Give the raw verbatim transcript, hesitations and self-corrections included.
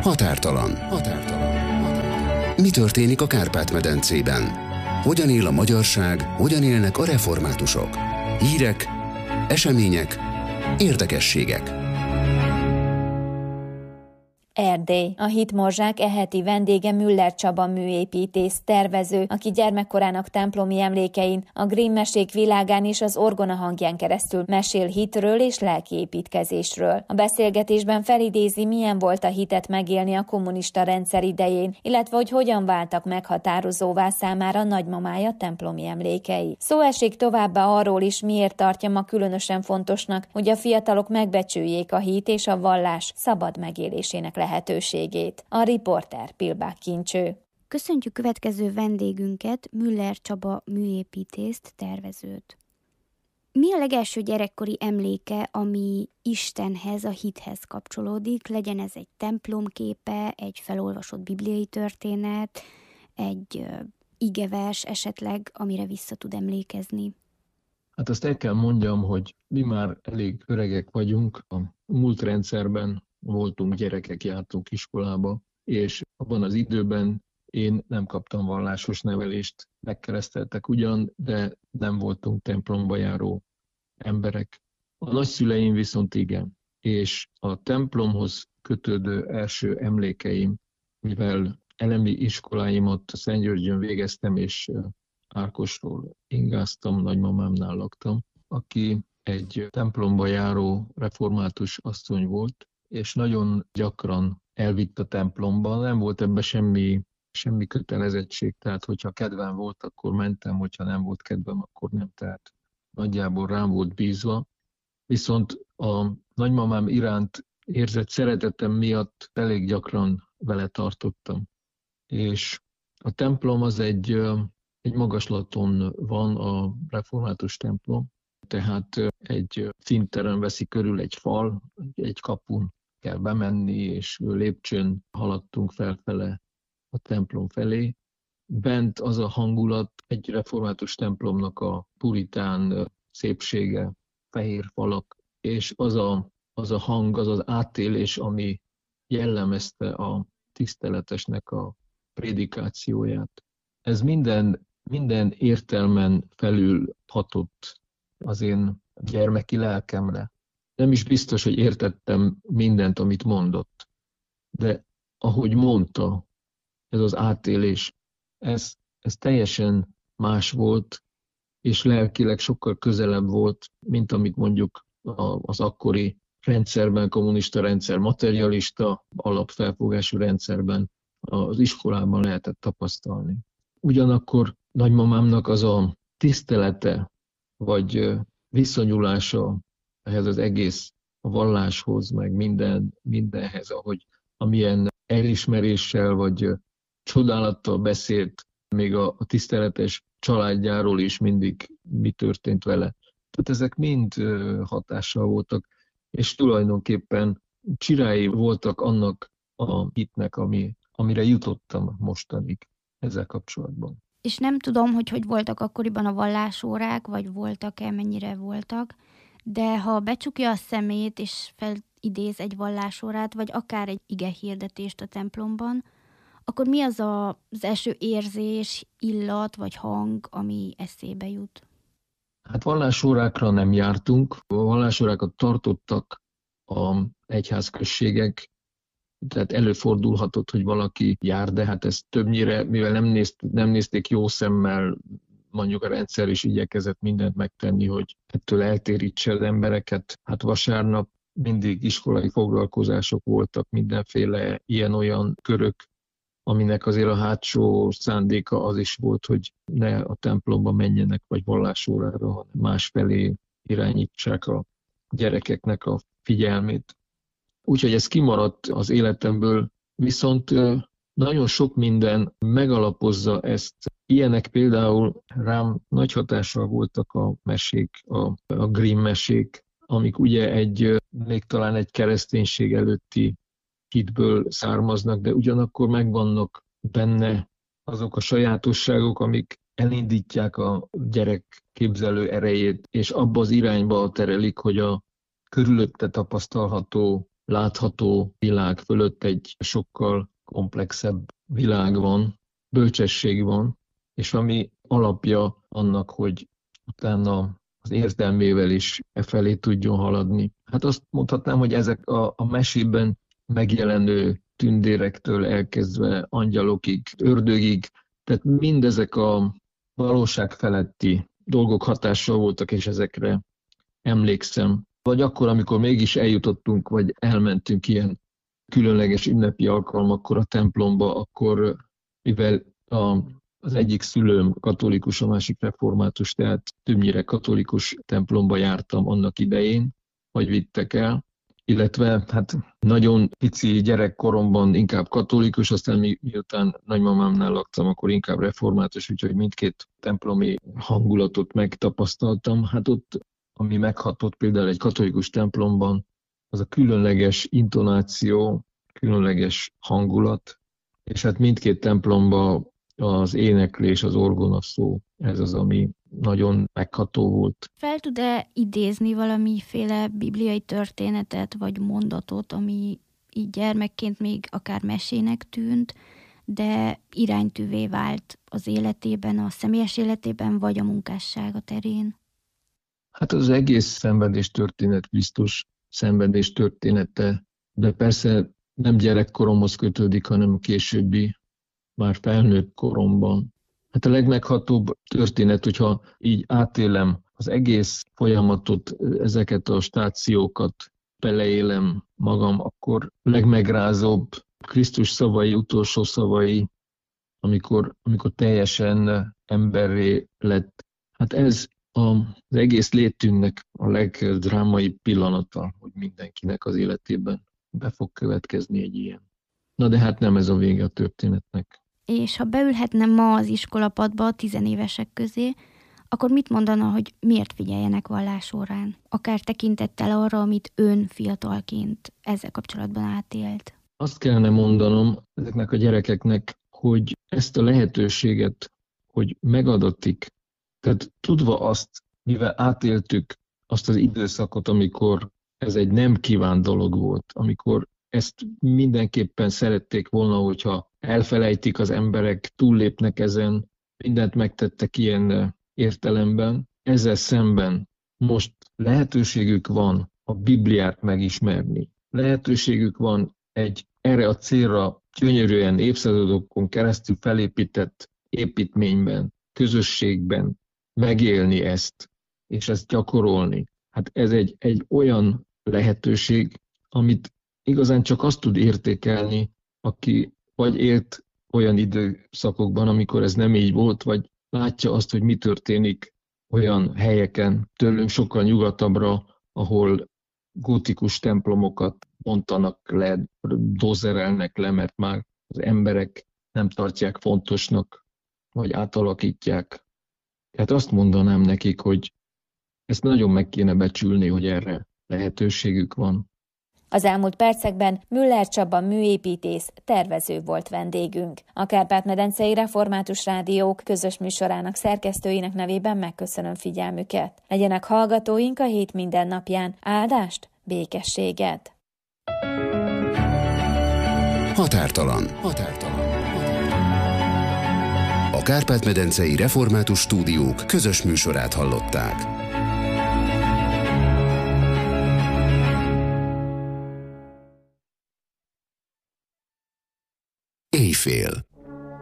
Határtalan. Határtalan. Mi történik a Kárpát-medencében? Hogyan él a magyarság, hogyan élnek a reformátusok? Hírek, események, érdekességek. Erdély. A Hitmorzsák e heti vendége Müller Csaba műépítész, tervező, aki gyermekkorának templomi emlékein, a Grimm mesék világán és az orgona hangján keresztül mesél hitről és lelkiépítkezésről. A beszélgetésben felidézi, milyen volt a hitet megélni a kommunista rendszer idején, illetve hogy hogyan váltak meghatározóvá számára nagymamája templomi emlékei. Szó esik továbbá arról is, miért tartja ma különösen fontosnak, hogy a fiatalok megbecsüljék a hit és a vallás szabad megélésének lehetőségét. A riporter Pilbák Kincső. Köszöntjük következő vendégünket, Müller Csaba műépítészt, tervezőt. Mi a legelső gyerekkori emléke, ami Istenhez, a hithez kapcsolódik? Legyen ez egy templomképe, egy felolvasott bibliai történet, egy uh, igevers esetleg, amire vissza tud emlékezni? Hát azt el kell mondjam, hogy mi már elég öregek vagyunk. A múlt rendszerben voltunk gyerekek, jártunk iskolába, és abban az időben én nem kaptam vallásos nevelést, megkereszteltek ugyan, de nem voltunk templomba járó emberek. A nagyszüleim viszont igen, és a templomhoz kötődő első emlékeim, mivel elemi iskoláimat Szentgyörgyön végeztem, és Ákosról ingáztam, nagymamámnál laktam, aki egy templomba járó református asszony volt, és nagyon gyakran elvitt a templomba, nem volt ebben semmi, semmi kötelezettség, tehát hogyha kedvem volt, akkor mentem, hogyha nem volt kedvem, akkor nem, tehát nagyjából rám volt bízva. Viszont a nagymamám iránt érzett szeretetem miatt elég gyakran vele tartottam. És a templom az egy, egy magaslaton van, a református templom, tehát egy színteren veszi körül egy fal, egy kapun kell bemenni, és lépcsőn haladtunk felfele a templom felé. Bent az a hangulat, egy református templomnak a puritán szépsége, fehér falak, és az a, az a hang, az az átélés, ami jellemezte a tiszteletesnek a prédikációját. Ez minden, minden értelmen felül hatott az én gyermeki lelkemre. Nem is biztos, hogy értettem mindent, amit mondott, de ahogy mondta, ez az átélés, ez, ez teljesen más volt, és lelkileg sokkal közelebb volt, mint amit mondjuk az akkori rendszerben, kommunista rendszer, materialista, alapfelfogású rendszerben az iskolában lehetett tapasztalni. Ugyanakkor nagymamámnak az a tisztelete, vagy viszonyulása ehhez az egész a valláshoz, meg minden, mindenhez, ahogy amilyen elismeréssel vagy csodálattal beszélt, még a, a tiszteletes családjáról is mindig mi történt vele. Tehát ezek mind hatással voltak, és tulajdonképpen csirái voltak annak a hitnek, ami, amire jutottam mostanig ezzel kapcsolatban. És nem tudom, hogy hogy voltak akkoriban a vallásórák, vagy voltak-e, mennyire voltak, de ha becsukja a szemét, és felidéz egy vallásórát, vagy akár egy igehirdetést a templomban, akkor mi az a, az első érzés, illat vagy hang, ami eszébe jut? Hát vallásórákra nem jártunk, a vallásórákat tartottak a egyházközségek, tehát előfordulhatott, hogy valaki jár, de hát ez többnyire, mivel nem, nézt, nem nézték jó szemmel, mondjuk a rendszer is igyekezett mindent megtenni, hogy ettől eltérítse az embereket. Hát vasárnap mindig iskolai foglalkozások voltak, mindenféle ilyen-olyan körök, aminek azért a hátsó szándéka az is volt, hogy ne a templomba menjenek, vagy vallásórára, hanem másfelé irányítsák a gyerekeknek a figyelmét. Úgyhogy ez kimaradt az életemből, viszont nagyon sok minden megalapozza ezt. Ilyenek például rám nagy hatással voltak a mesék, a, a Grimm mesék, amik ugye egy, még talán egy kereszténység előtti hitből származnak, de ugyanakkor megvannak benne azok a sajátosságok, amik elindítják a gyerek képzelő erejét, és abba az irányba terelik, hogy a körülötte tapasztalható látható világ fölött egy sokkal komplexebb világ van, bölcsesség van, és ami alapja annak, hogy utána az értelmével is e felé tudjon haladni. Hát azt mondhatnám, hogy ezek a, a mesében megjelenő tündérektől elkezdve angyalokig, ördögig, tehát mindezek a valóság feletti dolgok hatással voltak, és ezekre emlékszem. Vagy akkor, amikor mégis eljutottunk, vagy elmentünk ilyen különleges ünnepi alkalmakkor a templomba, akkor mivel a, az egyik szülőm katolikus, a másik református, tehát többnyire katolikus templomba jártam annak idején, vagy vittek el, illetve hát nagyon pici gyerekkoromban inkább katolikus, aztán mi, miután nagymamámnál laktam, akkor inkább református, úgyhogy mindkét templomi hangulatot megtapasztaltam. Hát ott, ami meghatott például egy katolikus templomban, az a különleges intonáció, különleges hangulat, és hát mindkét templomban az éneklés, az orgona szó, ez az, ami nagyon megható volt. Fel tud-e idézni valamiféle bibliai történetet vagy mondatot, ami így gyermekként még akár mesének tűnt, de iránytűvé vált az életében, a személyes életében, vagy a munkássága terén? Hát az egész szenvedés történet, Krisztus szenvedés története, de persze nem gyerekkoromhoz kötődik, hanem későbbi, már felnőtt koromban. Hát a legmeghatóbb történet, hogyha így átélem az egész folyamatot, ezeket a stációkat, beleélem magam, akkor legmegrázóbb Krisztus szavai, utolsó szavai, amikor, amikor teljesen emberré lett. Hát ez az egész létünknek a legdrámai pillanata, hogy mindenkinek az életében be fog következni egy ilyen. Na de hát nem ez a vége a történetnek. És ha beülhetne ma az iskolapadba a tizenévesek közé, akkor mit mondana, hogy miért figyeljenek vallásórán? Akár tekintettel arra, amit ön fiatalként ezzel kapcsolatban átélt. Azt kellene mondanom ezeknek a gyerekeknek, hogy ezt a lehetőséget, hogy megadatik, tehát tudva azt, mivel átéltük azt az időszakot, amikor ez egy nem kívánt dolog volt, amikor ezt mindenképpen szerették volna, hogyha elfelejtik az emberek, túllépnek ezen, mindent megtettek ilyen értelemben. Ezzel szemben most lehetőségük van a Bibliát megismerni. Lehetőségük van egy erre a célra gyönyörűen évszázadokon keresztül felépített építményben, közösségben megélni ezt, és ezt gyakorolni. Hát ez egy, egy olyan lehetőség, amit igazán csak azt tud értékelni, aki vagy élt olyan időszakokban, amikor ez nem így volt, vagy látja azt, hogy mi történik olyan helyeken, tőlünk sokkal nyugatabbra, ahol gótikus templomokat bontanak le, dozerelnek le, mert már az emberek nem tartják fontosnak, vagy átalakítják. Tehát azt mondanám nekik, hogy ezt nagyon meg kéne becsülni, hogy erre lehetőségük van. Az elmúlt percekben Müller Csaba műépítész, tervező volt vendégünk. A Kárpát-medencei Református Rádiók közös műsorának szerkesztőinek nevében megköszönöm figyelmüket. Legyenek hallgatóink a hét minden napján. Áldást, békességet! Határtalan. Határtalan. A Kárpát-medencei Református Stúdiók közös műsorát hallották. Éjfél.